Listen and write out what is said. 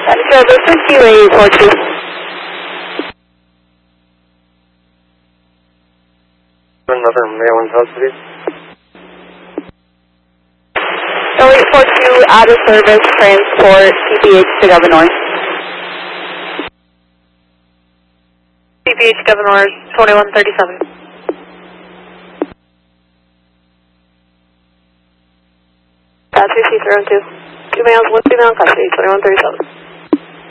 Service with QA42. Another mail in custody. 0842 out of service, transport CPH to Governor. CPH Governor 2137. Patsy C302. 2 males, 1 female, custody 2137.